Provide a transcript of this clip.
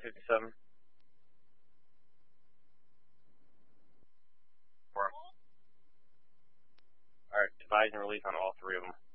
557. Alright, advise and release on all three of them.